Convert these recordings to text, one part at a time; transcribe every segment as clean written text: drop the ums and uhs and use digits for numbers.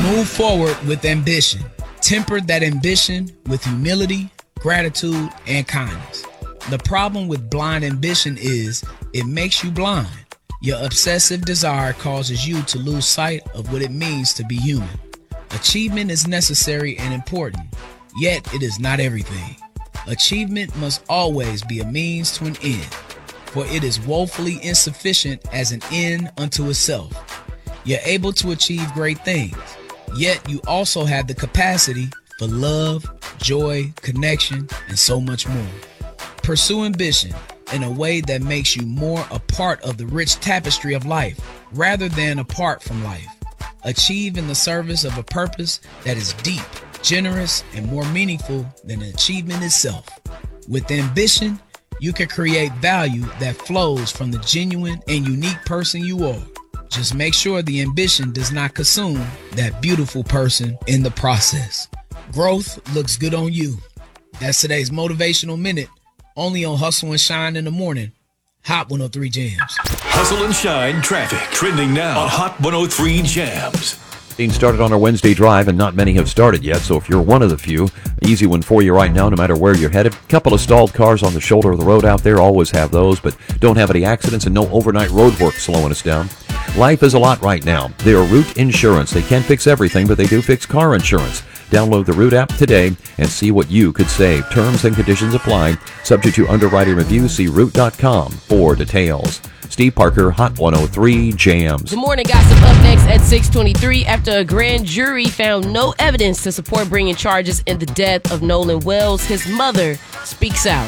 Move forward with ambition. Temper that ambition with humility, gratitude, and kindness. The problem with blind ambition is it makes you blind. Your obsessive desire causes you to lose sight of what it means to be human. Achievement is necessary and important, yet it is not everything. Achievement must always be a means to an end, for it is woefully insufficient as an end unto itself. You're able to achieve great things, yet you also have the capacity for love, joy, connection, and so much more. Pursue ambition in a way that makes you more a part of the rich tapestry of life rather than apart from life. Achieve in the service of a purpose that is deep, generous, and more meaningful than achievement itself. With ambition, you can create value that flows from the genuine and unique person you are. Just make sure the ambition does not consume that beautiful person in the process. Growth looks good on you. That's today's Motivational Minute, only on Hustle and Shine in the Morning. Hot 103 Jams. Hustle and Shine traffic trending now on Hot 103 Jams. Started on our Wednesday drive, and not many have started yet, so if you're one of the few, easy one for you right now, no matter where you're headed. Couple of stalled cars on the shoulder of the road out there, always have those, but don't have any accidents and no overnight road work slowing us down. Life is a lot right now. They are Root Insurance. They can't fix everything, but they do fix car insurance. Download the Root app today and see what you could save. Terms and conditions apply. Subject to underwriting review. See Root.com for details. Steve Parker, Hot 103 Jams. Good morning, gossip. Up next at 6:23, after a grand jury found no evidence to support bringing charges in the death of Nolan Wells, his mother speaks out.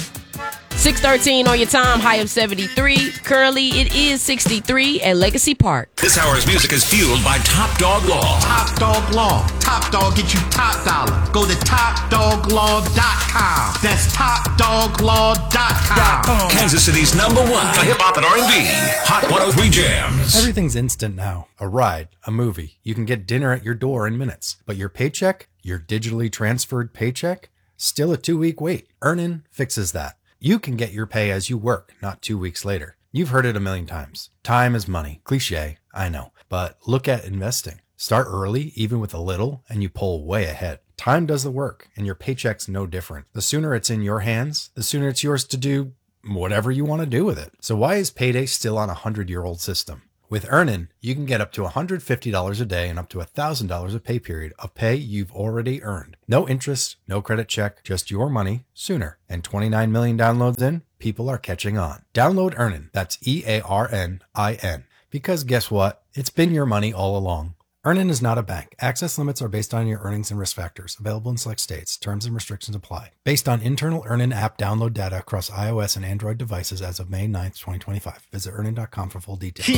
6:13 on your time, high of 73. Currently, it is 63 at Legacy Park. This hour's music is fueled by Top Dog Law. Top Dog Law. Top Dog get you top dollar. Go to TopDogLaw.com. That's TopDogLaw.com. Kansas City's #1 for hip-hop and R&B. Hot 103 Jams. Everything's instant now. A ride, a movie. You can get dinner at your door in minutes. But your paycheck, your digitally transferred paycheck, still a 2-week wait. Earnin fixes that. You can get your pay as you work, not 2 weeks later. You've heard it a million times. Time is money. Cliché, I know. But look at investing. Start early, even with a little, and you pull way ahead. Time does the work, and your paycheck's no different. The sooner it's in your hands, the sooner it's yours to do whatever you want to do with it. So why is payday still on a 100-year-old system? With Earnin, you can get up to $150 a day and up to $1,000 a pay period of pay you've already earned. No interest, no credit check, just your money sooner. And 29 million downloads in, people are catching on. Download Earnin. That's EARNIN. Because guess what? It's been your money all along. Earnin is not a bank. Access limits are based on your earnings and risk factors. Available in select states. Terms and restrictions apply. Based on internal Earnin app download data across iOS and Android devices as of May 9th, 2025. Visit Earnin.com for full details.